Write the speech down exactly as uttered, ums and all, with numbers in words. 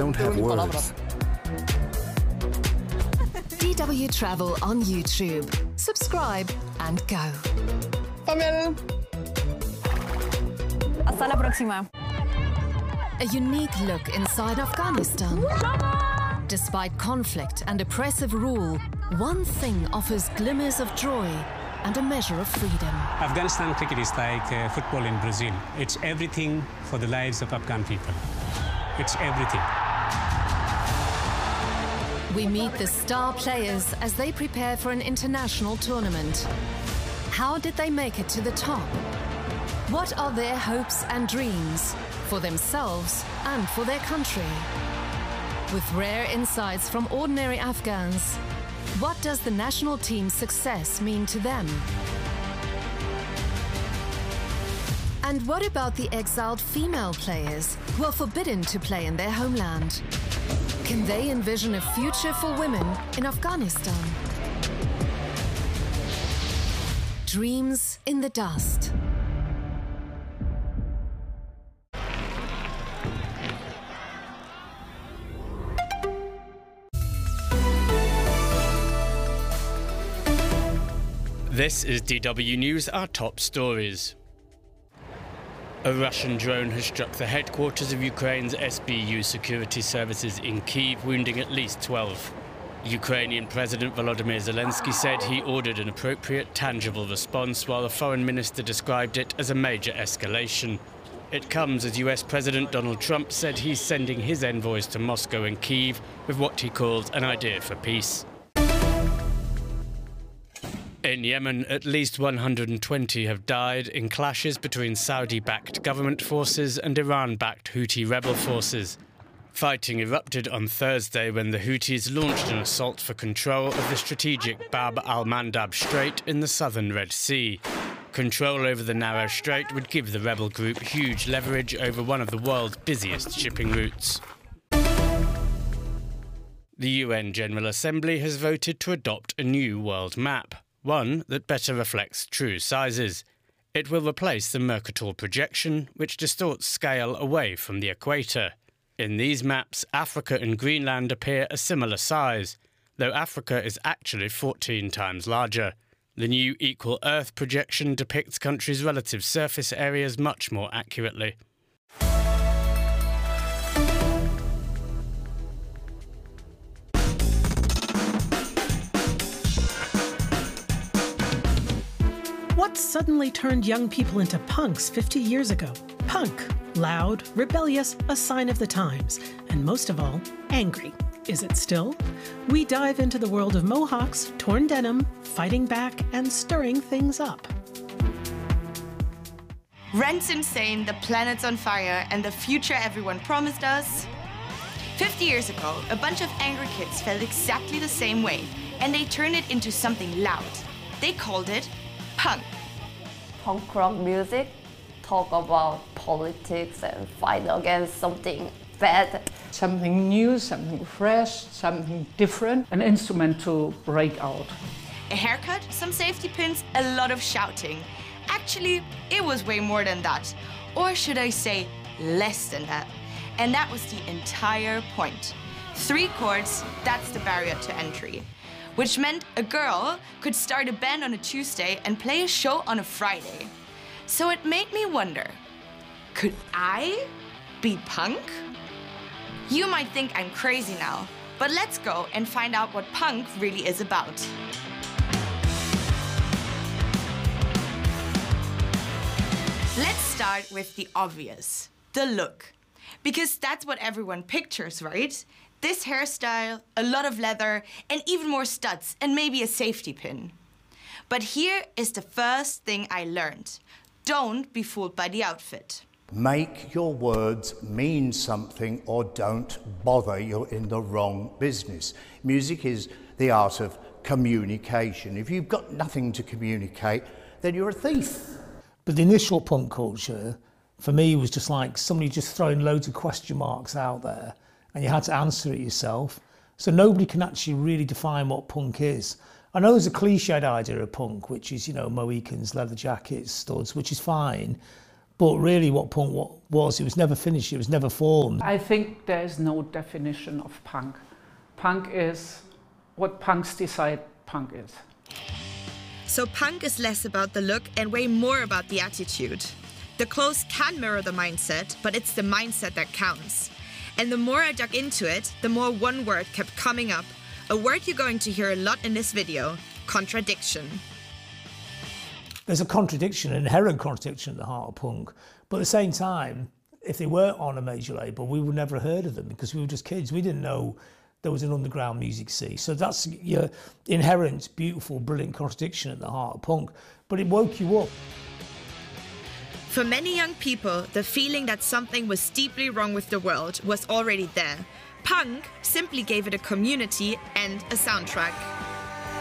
don't have words. D W Travel on YouTube. Subscribe and go. También. Hasta la próxima. A unique look inside Afghanistan. Despite conflict and oppressive rule, one thing offers glimmers of joy and a measure of freedom. Afghanistan cricket is like uh, football in Brazil. It's everything for the lives of Afghan people. It's everything. We meet the star players as they prepare for an international tournament. How did they make it to the top? What are their hopes and dreams for themselves and for their country? With rare insights from ordinary Afghans, what does the national team's success mean to them? And what about the exiled female players who are forbidden to play in their homeland? Can they envision a future for women in Afghanistan? Dreams in the dust. This is D W News, our top stories. A Russian drone has struck the headquarters of Ukraine's S B U security services in Kyiv, wounding at least twelve. Ukrainian President Volodymyr Zelensky said he ordered an appropriate, tangible response, while the foreign minister described it as a major escalation. It comes as U S President Donald Trump said he's sending his envoys to Moscow and Kyiv with what he calls an idea for peace. In Yemen, at least one hundred twenty have died in clashes between Saudi-backed government forces and Iran-backed Houthi rebel forces. Fighting erupted on Thursday when the Houthis launched an assault for control of the strategic Bab al-Mandab Strait in the southern Red Sea. Control over the narrow strait would give the rebel group huge leverage over one of the world's busiest shipping routes. The U N General Assembly has voted to adopt a new world map. One that better reflects true sizes. It will replace the Mercator projection, which distorts scale away from the equator. In these maps, Africa and Greenland appear a similar size, though Africa is actually fourteen times larger. The new Equal Earth projection depicts countries' relative surface areas much more accurately. What suddenly turned young people into punks fifty years ago? Punk. Loud, rebellious, a sign of the times, and most of all, angry. Is it still? We dive into the world of mohawks, torn denim, fighting back, and stirring things up. Rent's insane, the planet's on fire, and the future everyone promised us? fifty years ago, a bunch of angry kids felt exactly the same way, and they turned it into something loud. They called it punk. Punk rock music talk about politics and fight against something bad. Something new, something fresh, something different. An instrument to break out. A haircut, some safety pins, a lot of shouting. Actually, it was way more than that. Or should I say, less than that. And that was the entire point. Three chords, that's the barrier to entry. Which meant a girl could start a band on a Tuesday and play a show on a Friday. So it made me wonder, could I be punk? You might think I'm crazy now, but let's go and find out what punk really is about. Let's start with the obvious, the look. Because that's what everyone pictures, right? This hairstyle, a lot of leather, and even more studs, and maybe a safety pin. But here is the first thing I learned. Don't be fooled by the outfit. Make your words mean something or don't bother. You're in the wrong business. Music is the art of communication. If you've got nothing to communicate, then you're a thief. But the initial punk culture, for me, was just like somebody just throwing loads of question marks out there, and you had to answer it yourself. So nobody can actually really define what punk is. I know there's a cliched idea of punk, which is, you know, Mohicans, leather jackets, studs, which is fine. But really what punk wa- was, it was never finished, it was never formed. I think there is no definition of punk. Punk is what punks decide punk is. So punk is less about the look and way more about the attitude. The clothes can mirror the mindset, but it's the mindset that counts. And the more I dug into it, the more one word kept coming up. A word you're going to hear a lot in this video: contradiction. There's a contradiction, an inherent contradiction at the heart of punk. But at the same time, if they weren't on a major label, we would never have heard of them because we were just kids. We didn't know there was an underground music scene. So that's your inherent, beautiful, brilliant contradiction at the heart of punk. But it woke you up. For many young people, the feeling that something was deeply wrong with the world was already there. Punk simply gave it a community and a soundtrack.